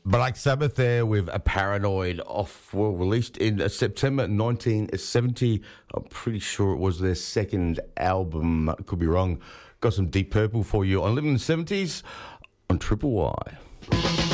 Black Sabbath there with a Paranoid released in September 1970. I'm pretty sure it was their second album. Could be wrong. Got some Deep Purple for you on Living in the 70s on Triple Y.